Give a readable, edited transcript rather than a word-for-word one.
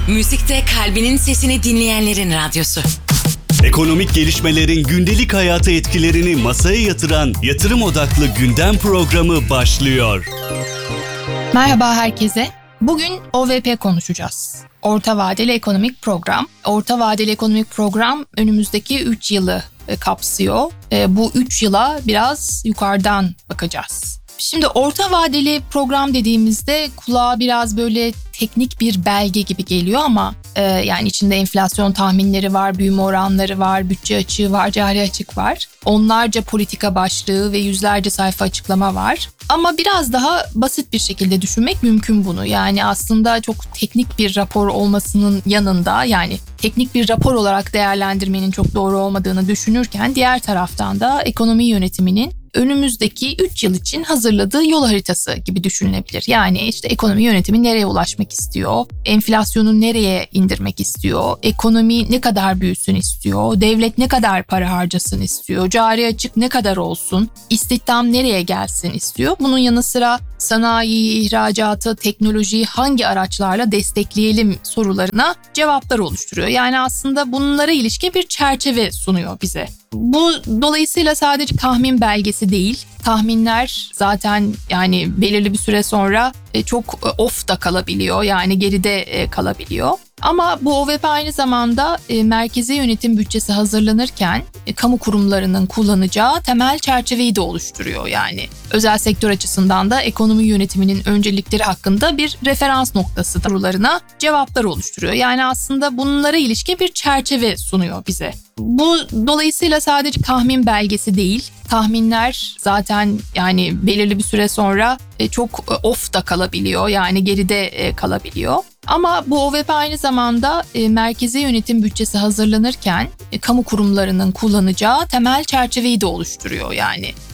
Müzikte kalbinin sesini dinleyenlerin radyosu. Ekonomik gelişmelerin gündelik hayata etkilerini masaya yatıran yatırım odaklı gündem programı başlıyor. Merhaba herkese. Bugün OVP konuşacağız. Orta vadeli ekonomik program. Orta vadeli ekonomik program önümüzdeki 3 yılı kapsıyor. Bu 3 yıla biraz yukarıdan bakacağız. Şimdi orta vadeli program dediğimizde kulağa biraz böyle teknik bir belge gibi geliyor ama yani içinde enflasyon tahminleri var, büyüme oranları var, bütçe açığı var, cari açık var. Onlarca politika başlığı ve yüzlerce sayfa açıklama var. Ama biraz daha basit bir şekilde düşünmek mümkün bunu. Yani aslında çok teknik bir rapor olmasının yanında, yani teknik bir rapor olarak değerlendirmenin çok doğru olmadığını düşünürken diğer taraftan da ekonomi yönetiminin önümüzdeki 3 yıl için hazırladığı yol haritası gibi düşünülebilir. Yani işte ekonomi yönetimi nereye ulaşmak istiyor, enflasyonu nereye indirmek istiyor, ekonomi ne kadar büyüsün istiyor, devlet ne kadar para harcasın istiyor, cari açık ne kadar olsun, istihdam nereye gelsin istiyor. Bunun yanı sıra sanayi, ihracatı, teknolojiyi hangi araçlarla destekleyelim sorularına cevaplar oluşturuyor. Yani aslında bunlara ilişkin bir çerçeve sunuyor bize. Bu dolayısıyla sadece tahmin belgesi değil. Tahminler zaten yani belirli bir süre sonra çok off da kalabiliyor, yani geride kalabiliyor. Ama bu OVP aynı zamanda merkezi yönetim bütçesi hazırlanırken kamu kurumlarının kullanacağı temel çerçeveyi de oluşturuyor. Yani özel sektör açısından da ekonomi yönetiminin öncelikleri hakkında bir referans noktası sorularına cevaplar oluşturuyor. Yani aslında bunlara ilişkin bir çerçeve sunuyor bize. Bu dolayısıyla sadece tahmin belgesi değil. Tahminler zaten yani belirli bir süre sonra çok off da kalabiliyor, yani geride kalabiliyor. Ama bu OVP aynı zamanda merkezi yönetim bütçesi hazırlanırken kamu kurumlarının kullanacağı temel çerçeveyi de oluşturuyor. Yani